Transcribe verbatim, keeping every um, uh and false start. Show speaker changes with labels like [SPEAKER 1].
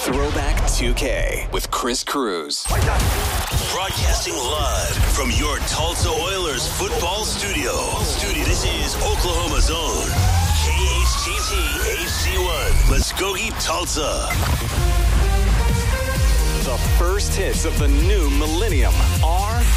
[SPEAKER 1] Throwback two K with Chris Cruz.
[SPEAKER 2] Broadcasting live from your Tulsa Oilers football studio. Studio. This is Oklahoma's own K H T T H C one, Muskogee, Tulsa.
[SPEAKER 1] The first hits of the new millennium are